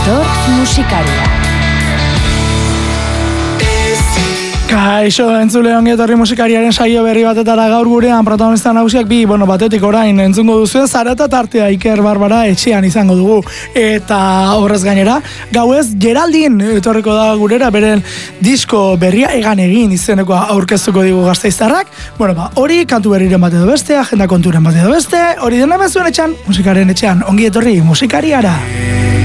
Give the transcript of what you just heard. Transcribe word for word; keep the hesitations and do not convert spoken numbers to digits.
Aitor musikaria. Kaixo, entzule ongi etorri musikariaren saio berri batetara gaur gurean protagonista nagusiak bi, bueno, batetik orain entzungo duzu Zarata tartea Iker Barbara etxean izango dugu. Eta horrez gainera, gauez Geraldine etorriko da gurera beren disko berria egan egin izeneko aurkeztuko digu Gasteiztarrak. Bueno, ba, hori kantu berriren bat edo beste, agenda konturen bat edo beste, hori dena bezuen etxan, musikaren etxean, ongi etorri musikariara.